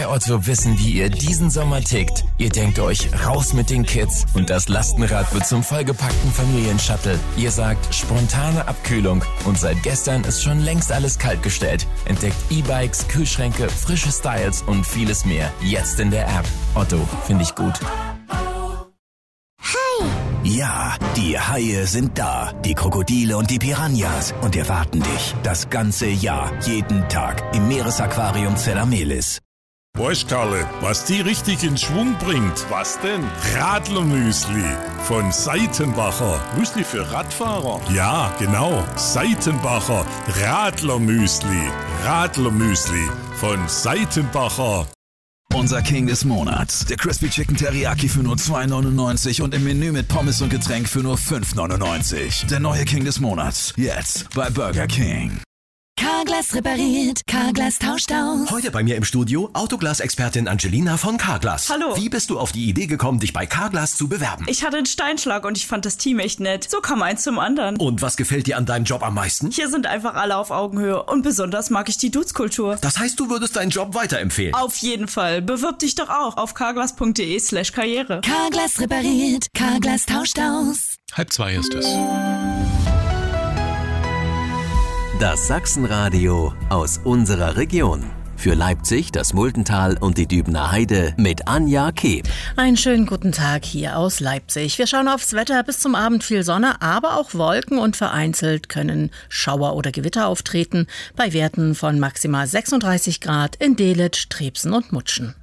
bei Otto wissen, wie ihr diesen Sommer tickt. Ihr denkt euch, raus mit den Kids und das Lastenrad wird zum vollgepackten Familienshuttle. Ihr sagt, spontane Abkühlung und seit gestern ist schon längst alles kaltgestellt. Entdeckt E-Bikes, Kühlschränke, frische Styles und vieles mehr. Jetzt in der App. Otto, finde ich gut. Ja, die Haie sind da, die Krokodile und die Piranhas und erwarten dich das ganze Jahr, jeden Tag im Meeresaquarium Zellamelis. Weißt Karle, was die richtig in Schwung bringt? Was denn? Radlermüsli von Seitenbacher. Müsli für Radfahrer? Ja, genau. Seitenbacher Radlermüsli. Radlermüsli von Seitenbacher. Unser King des Monats, der Crispy Chicken Teriyaki für nur 2,99 und im Menü mit Pommes und Getränk für nur 5,99. Der neue King des Monats, jetzt bei Burger King. Carglass repariert, Carglass tauscht aus. Heute bei mir im Studio Autoglas-Expertin Angelina von Carglass. Hallo. Wie bist du auf die Idee gekommen, dich bei Carglass zu bewerben? Ich hatte einen Steinschlag und ich fand das Team echt nett. So kam eins zum anderen. Und was gefällt dir an deinem Job am meisten? Hier sind einfach alle auf Augenhöhe und besonders mag ich die Dudes-Kultur. Das heißt, du würdest deinen Job weiterempfehlen? Auf jeden Fall. Bewirb dich doch auch auf carglass.de/karriere. Carglass repariert, Carglass tauscht aus. 1:30 ist es. Das Sachsenradio aus unserer Region. Für Leipzig, das Muldental und die Dübener Heide mit Anja Keb. Einen schönen guten Tag hier aus Leipzig. Wir schauen aufs Wetter. Bis zum Abend viel Sonne, aber auch Wolken und vereinzelt können Schauer oder Gewitter auftreten. Bei Werten von maximal 36 Grad in Delitzsch, Trebsen und Mutschen.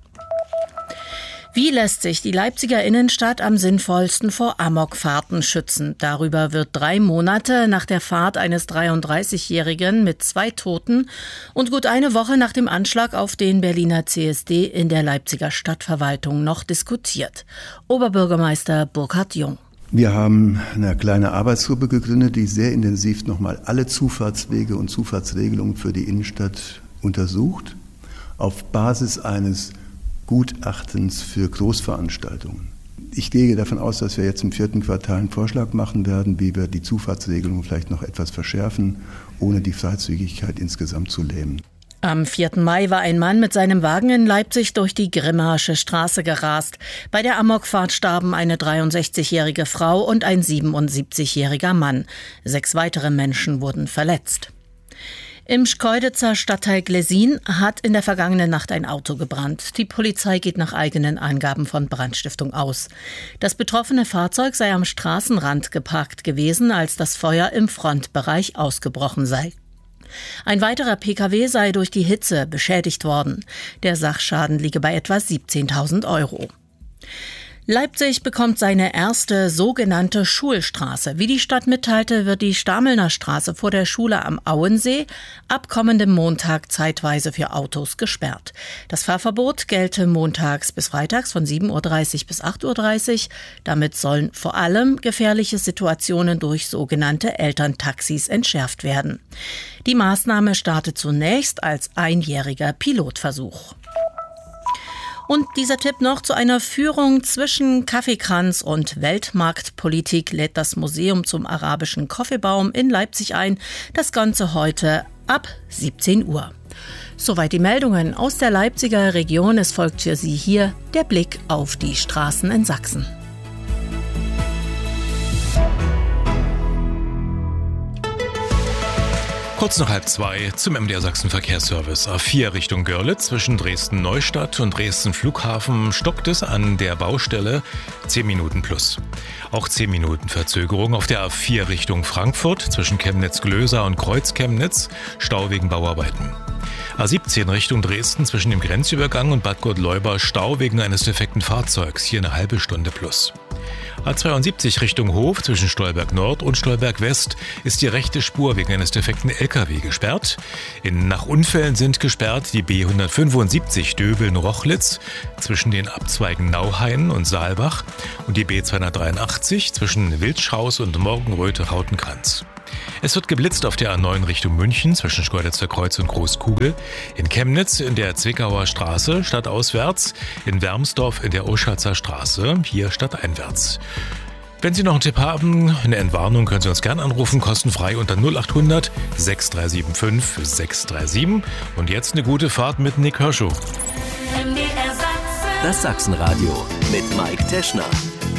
Wie lässt sich die Leipziger Innenstadt am sinnvollsten vor Amokfahrten schützen? Darüber wird 3 Monate nach der Fahrt eines 33-Jährigen mit 2 Toten und gut eine Woche nach dem Anschlag auf den Berliner CSD in der Leipziger Stadtverwaltung noch diskutiert. Oberbürgermeister Burkhard Jung. Wir haben eine kleine Arbeitsgruppe gegründet, die sehr intensiv nochmal alle Zufahrtswege und Zufahrtsregelungen für die Innenstadt untersucht, auf Basis eines Gutachtens für Großveranstaltungen. Ich gehe davon aus, dass wir jetzt im 4. Quartal einen Vorschlag machen werden, wie wir die Zufahrtsregelung vielleicht noch etwas verschärfen, ohne die Freizügigkeit insgesamt zu lähmen. Am 4. Mai war ein Mann mit seinem Wagen in Leipzig durch die Grimmaische Straße gerast. Bei der Amokfahrt starben eine 63-jährige Frau und ein 77-jähriger Mann. 6 weitere Menschen wurden verletzt. Im Schkeuditzer Stadtteil Glesin hat in der vergangenen Nacht ein Auto gebrannt. Die Polizei geht nach eigenen Angaben von Brandstiftung aus. Das betroffene Fahrzeug sei am Straßenrand geparkt gewesen, als das Feuer im Frontbereich ausgebrochen sei. Ein weiterer Pkw sei durch die Hitze beschädigt worden. Der Sachschaden liege bei etwa 17.000 €. Leipzig bekommt seine erste sogenannte Schulstraße. Wie die Stadt mitteilte, wird die Stamelner Straße vor der Schule am Auensee ab kommendem Montag zeitweise für Autos gesperrt. Das Fahrverbot gelte montags bis freitags von 7:30 bis 8:30 Uhr. Damit sollen vor allem gefährliche Situationen durch sogenannte Elterntaxis entschärft werden. Die Maßnahme startet zunächst als einjähriger Pilotversuch. Und dieser Tipp noch: zu einer Führung zwischen Kaffeekranz und Weltmarktpolitik lädt das Museum zum arabischen Kaffeebaum in Leipzig ein. Das Ganze heute ab 17 Uhr. Soweit die Meldungen aus der Leipziger Region. Es folgt für Sie hier der Blick auf die Straßen in Sachsen. Kurz nach 1:30 zum MDR Sachsen Verkehrsservice. A4 Richtung Görlitz zwischen Dresden-Neustadt und Dresden-Flughafen stockt es an der Baustelle 10 Minuten plus. Auch 10 Minuten Verzögerung auf der A4 Richtung Frankfurt zwischen Chemnitz-Glösa und Kreuz-Chemnitz, Stau wegen Bauarbeiten. A17 Richtung Dresden zwischen dem Grenzübergang und Bad Gottleuba, Stau wegen eines defekten Fahrzeugs, hier eine halbe Stunde plus. A72 Richtung Hof zwischen Stolberg Nord und Stolberg West ist die rechte Spur wegen eines defekten LKW gesperrt. Nach Unfällen sind gesperrt die B175 Döbeln-Rochlitz zwischen den Abzweigen Nauhain und Saalbach und die B283 zwischen Wildschhaus und Morgenröte-Rautenkranz. Es wird geblitzt auf der A9 Richtung München zwischen Schkeuditzer Kreuz und Großkugel, in Chemnitz in der Zwickauer Straße stadtauswärts, in Wermsdorf in der Oschatzer Straße, hier stadteinwärts. Wenn Sie noch einen Tipp haben, eine Entwarnung, können Sie uns gerne anrufen, kostenfrei unter 0800 6375 637. Und jetzt eine gute Fahrt mit Nick Hörschow. Das Sachsenradio mit Mike Teschner.